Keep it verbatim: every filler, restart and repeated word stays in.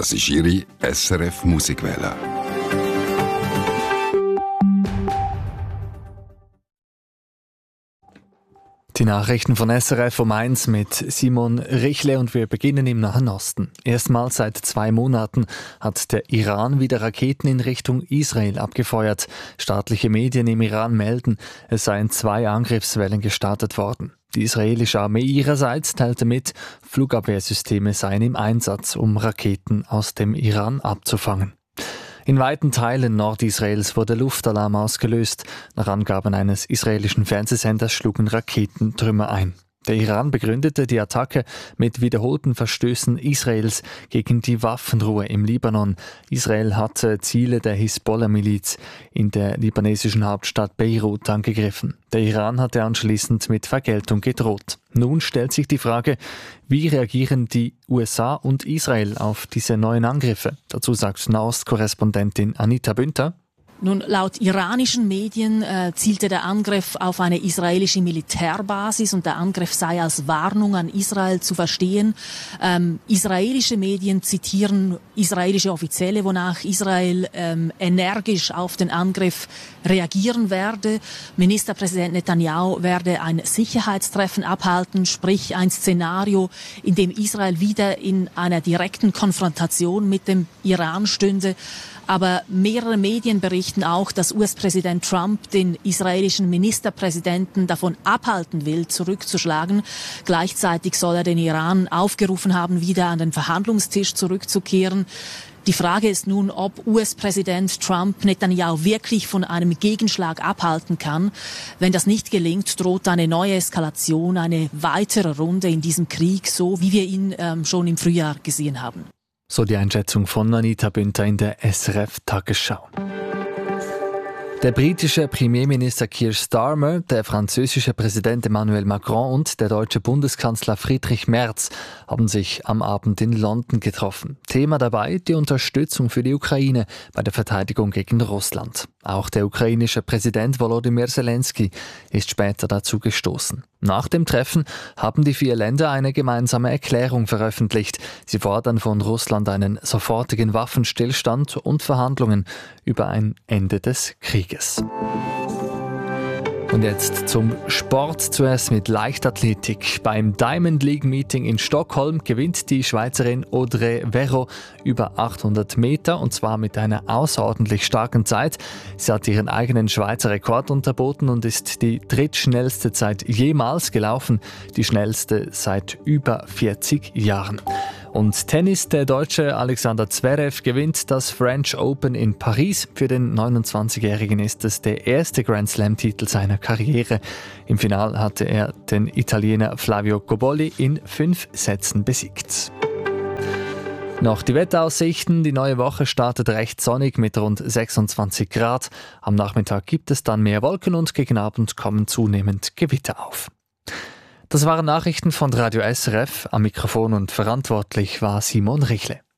Das ist Ihre S R F Musikwelle. Die Nachrichten von S R F um eins mit Simon Richle und wir beginnen im Nahen Osten. Erstmals seit zwei Monaten hat der Iran wieder Raketen in Richtung Israel abgefeuert. Staatliche Medien im Iran melden, es seien zwei Angriffswellen gestartet worden. Die israelische Armee ihrerseits teilte mit, Flugabwehrsysteme seien im Einsatz, um Raketen aus dem Iran abzufangen. In weiten Teilen Nordisraels wurde Luftalarm ausgelöst. Nach Angaben eines israelischen Fernsehsenders schlugen Raketentrümmer ein. Der Iran begründete die Attacke mit wiederholten Verstößen Israels gegen die Waffenruhe im Libanon. Israel hatte Ziele der Hisbollah-Miliz in der libanesischen Hauptstadt Beirut angegriffen. Der Iran hatte anschließend mit Vergeltung gedroht. Nun stellt sich die Frage, wie reagieren die U S A und Israel auf diese neuen Angriffe? Dazu sagt Nahost-Korrespondentin Anita Bünter. Nun, laut iranischen Medien äh, zielte der Angriff auf eine israelische Militärbasis und der Angriff sei als Warnung an Israel zu verstehen. Ähm, israelische Medien zitieren israelische Offizielle, wonach Israel ähm, energisch auf den Angriff reagieren werde. Ministerpräsident Netanyahu werde ein Sicherheitstreffen abhalten, sprich ein Szenario, in dem Israel wieder in einer direkten Konfrontation mit dem Iran stünde. Aber mehrere Medien berichten auch, dass U S-Präsident Trump den israelischen Ministerpräsidenten davon abhalten will, zurückzuschlagen. Gleichzeitig soll er den Iran aufgerufen haben, wieder an den Verhandlungstisch zurückzukehren. Die Frage ist nun, ob U S-Präsident Trump Netanyahu wirklich von einem Gegenschlag abhalten kann. Wenn das nicht gelingt, droht eine neue Eskalation, eine weitere Runde in diesem Krieg, so wie wir ihn ähm, schon im Frühjahr gesehen haben. So die Einschätzung von Anita Bünter in der S R F-Tagesschau. Der britische Premierminister Keir Starmer, der französische Präsident Emmanuel Macron und der deutsche Bundeskanzler Friedrich Merz haben sich am Abend in London getroffen. Thema dabei die Unterstützung für die Ukraine bei der Verteidigung gegen Russland. Auch der ukrainische Präsident Volodymyr Zelensky ist später dazu gestoßen. Nach dem Treffen haben die vier Länder eine gemeinsame Erklärung veröffentlicht. Sie fordern von Russland einen sofortigen Waffenstillstand und Verhandlungen über ein Ende des Krieges. Und jetzt zum Sport, zuerst mit Leichtathletik. Beim Diamond League Meeting in Stockholm gewinnt die Schweizerin Audrey Verreau über achthundert Meter und zwar mit einer außerordentlich starken Zeit. Sie hat ihren eigenen Schweizer Rekord unterboten und ist die drittschnellste Zeit jemals gelaufen, die schnellste seit über vierzig Jahren. Und Tennis, der Deutsche Alexander Zverev gewinnt das French Open in Paris. Für den neunundzwanzigjährigen ist es der erste Grand Slam-Titel seiner Karriere. Im Finale hatte er den Italiener Flavio Cobolli in fünf Sätzen besiegt. Noch die Wetteraussichten. Die neue Woche startet recht sonnig mit rund sechsundzwanzig Grad. Am Nachmittag gibt es dann mehr Wolken und gegen Abend kommen zunehmend Gewitter auf. Das waren Nachrichten von Radio S R F. Am Mikrofon und verantwortlich war Simon Richle.